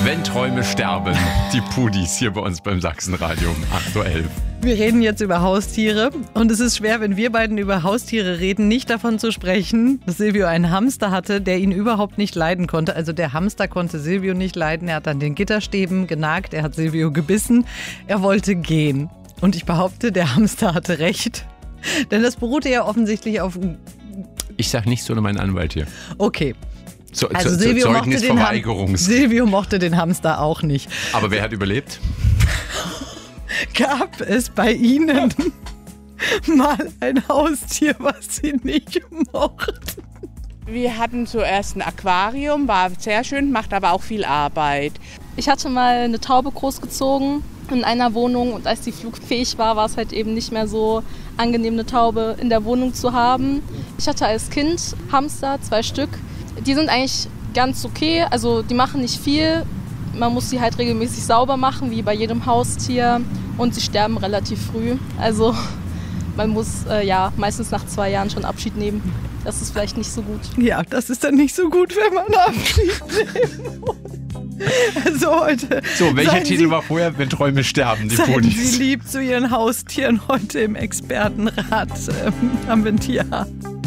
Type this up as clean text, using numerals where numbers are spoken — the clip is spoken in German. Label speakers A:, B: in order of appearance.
A: Wenn Träume sterben, die Pudis hier bei uns beim Sachsenradio um 8.11 Uhr.
B: Wir reden jetzt über Haustiere und es ist schwer, wenn wir beiden über Haustiere reden, nicht davon zu sprechen, dass Silvio einen Hamster hatte, der ihn überhaupt nicht leiden konnte. Also der Hamster konnte Silvio nicht leiden, er hat an den Gitterstäben genagt, er hat Silvio gebissen, er wollte gehen. Und ich behaupte, der Hamster hatte recht, denn das beruhte ja offensichtlich auf...
A: Ich sag nicht so nur meinen Anwalt hier.
B: Okay.
A: Also
B: Silvio mochte den Hamster auch nicht.
A: Aber wer hat überlebt?
B: Gab es bei Ihnen mal ein Haustier, was Sie nicht mochten?
C: Wir hatten zuerst ein Aquarium, war sehr schön, macht aber auch viel Arbeit.
D: Ich hatte mal eine Taube großgezogen in einer Wohnung und als die flugfähig war, war es halt eben nicht mehr so angenehm, eine Taube in der Wohnung zu haben. Ich hatte als Kind Hamster, 2 Stück. Die sind eigentlich ganz okay, also die machen nicht viel. Man muss sie halt regelmäßig sauber machen, wie bei jedem Haustier. Und sie sterben relativ früh. Also man muss meistens nach 2 Jahren schon Abschied nehmen. Das ist vielleicht nicht so gut.
B: Ja, das ist dann nicht so gut, wenn man Abschied nehmen muss. Also heute.
A: So, welcher Titel war vorher? Wenn Träume sterben, die Pudis.
B: Seien Sie lieb zu Ihren Haustieren heute im Expertenrat. Haben wir ein Tier.